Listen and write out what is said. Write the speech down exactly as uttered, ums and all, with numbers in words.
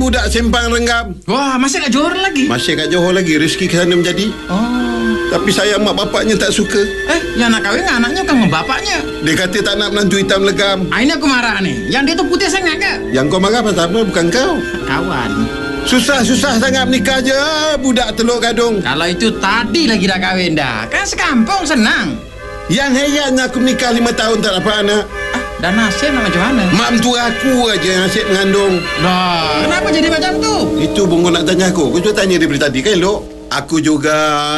budak Sempang Renggam. Wah, masih kat Johor lagi? Masih kat Johor lagi. Rezeki ke sana menjadi. Oh. Tapi sayang mak bapaknya tak suka. Eh, yang nak kahwin dengan anaknya bukan dengan bapaknya. Dia kata tak nak menantu hitam legam. Ah, ini aku marah nih. Yang dia tu putih sangat ke? Yang kau marah pasal apa? Bukan kau. Kawan. Susah-susah sangat menikah je budak Teluk Gadung. Kalau itu tadi lagi dah kahwin dah. Kan sekampung senang. Yang herannya aku menikah lima tahun tak dapat anak. Ah, dan nasib nak macam mana? Mak mentua aku aja yang asyik mengandung. Dah, kenapa jadi macam tu? Itu bunga nak tanya aku. Kau cuba tanya dia dari tadi kan elok. Aku juga